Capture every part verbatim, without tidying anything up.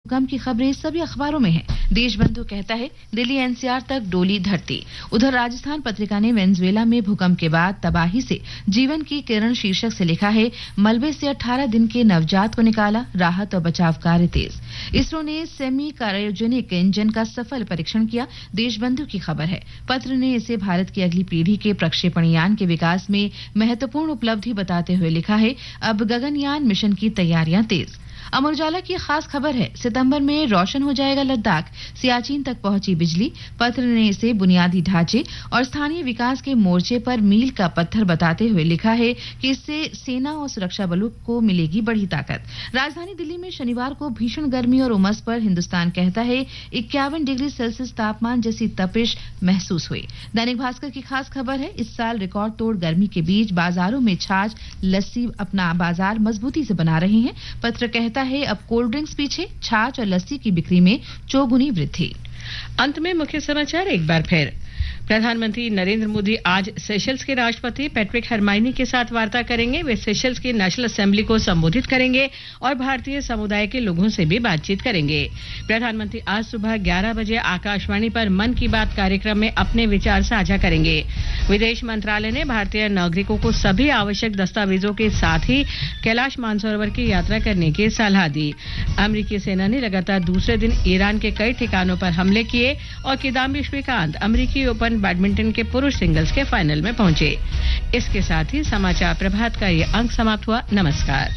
भूकंप की खबरें सभी अखबारों में हैं। देशबंधु कहता है दिल्ली एनसीआर तक डोली धरती। उधर राजस्थान पत्रिका ने वेनेजुएला में भूकंप के बाद तबाही से जीवन की किरण शीर्षक से लिखा है, मलबे से अठारह दिन के नवजात को निकाला, राहत और बचाव कार्य तेज। इसरो ने सेमी क्रायोजेनिक इंजन का सफल परीक्षण किया, देशबंधु की खबर है। पत्र ने इसे भारत की अगली पीढ़ी के प्रक्षेपण यान के विकास में महत्वपूर्ण उपलब्धि बताते हुए लिखा है, अब गगनयान मिशन की तैयारियां तेज। अमर उजाला की खास खबर है, सितंबर में रोशन हो जाएगा लद्दाख, सियाचिन तक पहुंची बिजली। पत्र ने इसे बुनियादी ढांचे और स्थानीय विकास के मोर्चे पर मील का पत्थर बताते हुए लिखा है कि इससे सेना और सुरक्षा बलों को मिलेगी बड़ी ताकत। राजधानी दिल्ली में शनिवार को भीषण गर्मी और उमस पर हिंदुस्तान कहता है इक्यावन डिग्री सेल्सियस तापमान जैसी तपिश महसूस हुई। दैनिक भास्कर की खास खबर है, इस साल रिकॉर्ड तोड़ गर्मी के बीच बाजारों में छाछ लस्सी अपना बाजार मजबूती से बना रहे हैं। पत्र कहता है अब कोल्ड ड्रिंक्स पीछे, छाछ और लस्सी की बिक्री में चौगुनी वृद्धि। अंत में मुख्य समाचार एक बार फिर। प्रधानमंत्री नरेंद्र मोदी आज सेशल्स के राष्ट्रपति पैट्रिक हरमाइनी के साथ वार्ता करेंगे। वे सेशल्स की नेशनल असेंबली को संबोधित करेंगे और भारतीय समुदाय के लोगों से भी बातचीत करेंगे। प्रधानमंत्री आज सुबह ग्यारह बजे आकाशवाणी पर मन की बात कार्यक्रम में अपने विचार साझा करेंगे। विदेश मंत्रालय ने भारतीय नागरिकों को सभी आवश्यक दस्तावेजों के साथ ही कैलाश मानसरोवर की यात्रा करने की सलाह दी। अमेरिकी सेना ने लगातार दूसरे दिन ईरान के कई ठिकानों पर हमले किए और किदाम्बी श्रीकांत अमेरिकी ओपन बैडमिंटन के पुरुष सिंगल्स के फाइनल में पहुंचे। इसके साथ ही समाचार प्रभात का ये अंक समाप्त हुआ। नमस्कार।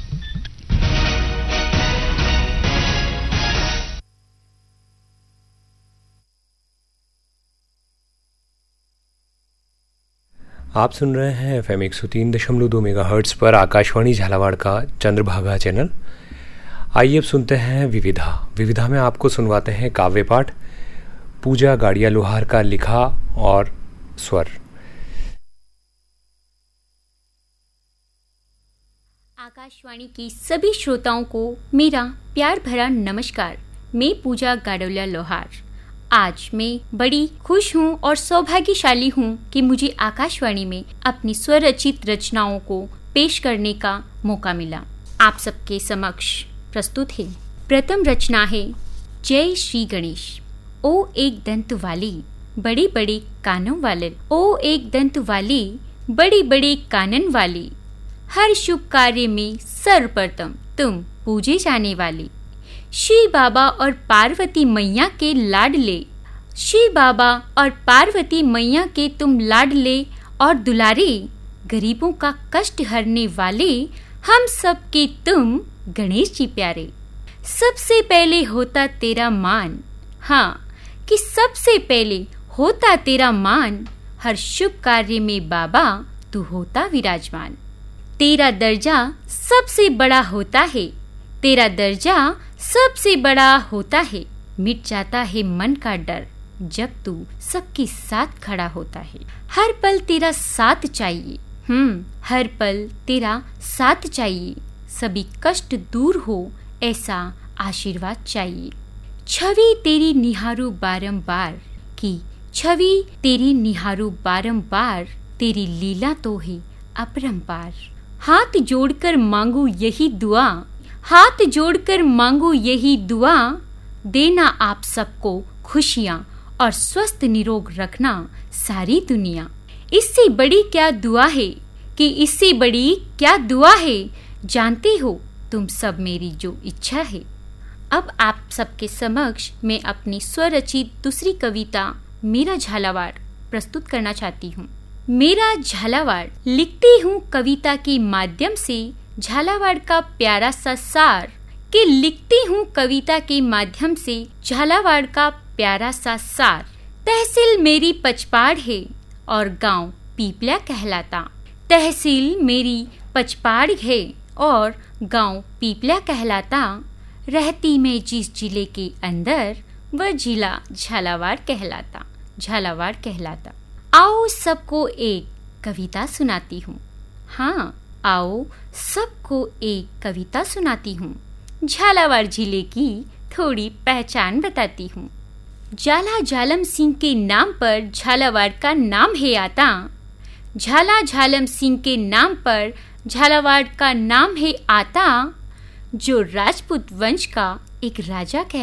आप सुन रहे हैं एफएम एक सौ तीन दशमलव दो मेगाहर्ट्ज पर आकाशवाणी झालावाड़ का चंद्रभागा चैनल। आइए अब सुनते हैं विविधा। विविधा में आपको सुनवाते हैं काव्य पाठ, पूजा गाड़िया लोहार का लिखा और स्वर। आकाशवाणी की सभी श्रोताओं को मेरा प्यार भरा नमस्कार। मैं पूजा गाड़िया लोहार। आज मैं बड़ी खुश हूँ और सौभाग्यशाली हूँ कि मुझे आकाशवाणी में अपनी स्वरचित रचनाओं को पेश करने का मौका मिला। आप सबके समक्ष प्रस्तुत है प्रथम रचना है जय श्री गणेश। ओ एक दंत वाली बड़े बड़े कानों वाले, ओ एक दंत वाली बड़े बड़े कानन वाली, हर शुभ कार्य में सर्वप्रथम तुम पूजे जाने वाली। शिव बाबा और पार्वती मैया के लाडले, शिव बाबा और पार्वती मैया के तुम लाडले और दुलारे, गरीबों का कष्ट हरने वाले, हम सब के तुम गणेश जी प्यारे। सबसे पहले होता तेरा मान, हाँ कि सबसे पहले होता तेरा मान, हर शुभ कार्य में बाबा तू होता विराजमान। तेरा दर्जा सबसे बड़ा होता है, तेरा दर्जा सबसे बड़ा होता है, मिट जाता है मन का डर जब तू सबके साथ खड़ा होता है। हर पल तेरा साथ चाहिए, हम्म हर पल तेरा साथ चाहिए, सभी कष्ट दूर हो ऐसा आशीर्वाद चाहिए। छवि तेरी निहारू बारंबार की, छवि तेरी निहारू बारंबार, तेरी लीला तो है अपरंपार। हाथ जोड़कर मांगू यही दुआ, हाथ जोड़कर मांगू यही दुआ, देना आप सबको खुशियाँ और स्वस्थ निरोग रखना सारी दुनिया। इससे बड़ी क्या दुआ है कि इससे बड़ी क्या दुआ है, जानते हो तुम सब मेरी जो इच्छा है। अब आप सबके समक्ष मैं अपनी स्वरचित दूसरी कविता मेरा झालावाड़ प्रस्तुत करना चाहती हूँ। मेरा झालावाड़ लिखती हूँ कविता के माध्यम से झालावाड़ का प्यारा सा सार, कि लिखती हूँ कविता के माध्यम से झालावाड़ का प्यारा सा सार। तहसील मेरी पचपाड़ है और गांव पीपला कहलाता, तहसील मेरी पचपाड़ है और गांव पीपला कहलाता, रहती मैं जिस जिले के अंदर वह जिला झालावाड़ कहलाता, झालावाड़ कहलाता। आओ सबको एक कविता सुनाती हूँ, हाँ आओ सबको एक कविता सुनाती हूँ, झालावाड़ जिले की थोड़ी पहचान बताती हूँ। झाला झालम सिंह के नाम पर झालावाड़ का नाम है आता, झाला झालम सिंह के नाम पर झालावाड़ का नाम है आता, जो राजपूत वंश का एक राजा कह